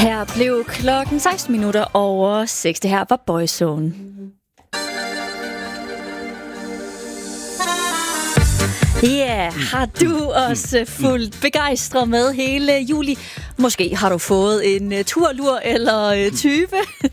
Her blev klokken 16 minutter over 6. Det her var Boyzone. Ja, har du også fuldt begejstret med hele juli? Måske har du fået en turlur eller 20.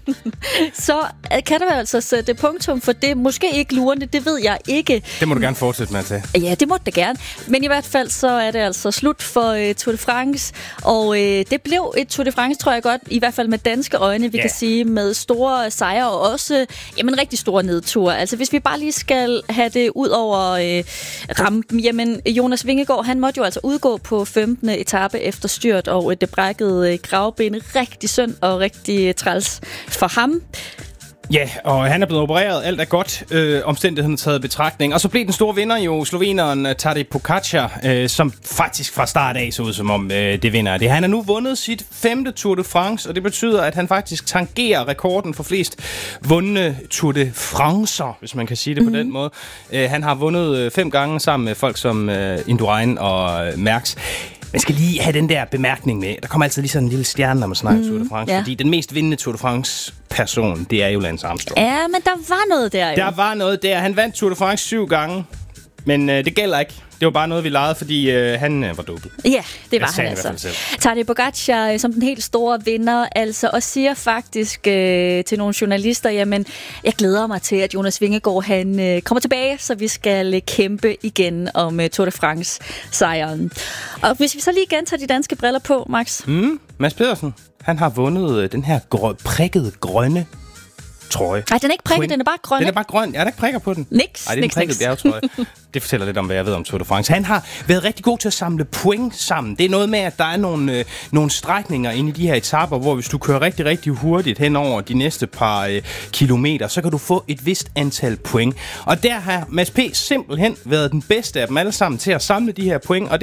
Så kan du altså sætte punktum for det. Måske ikke lurende, det ved jeg ikke. Det må du gerne fortsætte med at tage. Ja, det må det gerne. Men i hvert fald så er det altså slut for Tour de France. Og det blev et Tour de France, tror jeg godt, i hvert fald med danske øjne, vi kan sige, med store sejre og også rigtig store nedture. Altså hvis vi bare lige skal have det ud over rampen, jamen Jonas Vingegaard, han måtte jo altså udgå på 15. etape efter styrt, og det brækkede gravben. Rigtig synd og rigtig træls for ham. Ja, og han er blevet opereret. Alt er godt, omstændigheden taget betragtning. Og så blev den store vinder jo sloveneren Tadej Pogačar, som faktisk fra start af så ud som om det vinder. Han har nu vundet sit 5. Tour de France, og det betyder, at han faktisk tangerer rekorden for flest vundne Tour de France'er, hvis man kan sige det på den måde. Han har vundet 5 gange sammen med folk som Indurain og Merckx. Man skal lige have den der bemærkning med. Der kommer altid lige sådan en lille stjerne, når man snakker Tour de France. Ja. Fordi den mest vindende Tour de France-person, det er jo Lance Armstrong. Ja, men der var noget der jo. Der var noget der. Han vandt Tour de France 7 gange. Men det gælder ikke. Det var bare noget, vi legede, fordi han var dopet. Ja, det var han altså. Tadej Pogačar som den helt store vinder, altså, og siger faktisk til nogle journalister, jamen, jeg glæder mig til, at Jonas Vingegaard, han kommer tilbage, så vi skal kæmpe igen om Tour de France-sejren. Og hvis vi så lige igen tager de danske briller på, Max. Mads Pedersen, han har vundet den her prikkede grønne trøje. Nej, den er ikke prikket, den er bare grøn. Den er bare grøn. Er der ikke prikker på den? Niks. Nej, det er en prikket bjergetrøje. Det fortæller lidt om, hvad jeg ved om Tour de France. Han har været rigtig god til at samle point sammen. Det er noget med, at der er nogle strækninger inde i de her etaper, hvor hvis du kører rigtig, rigtig hurtigt hen over de næste par kilometer, så kan du få et vist antal point. Og der har Mads P. simpelthen været den bedste af dem alle sammen til at samle de her point. Og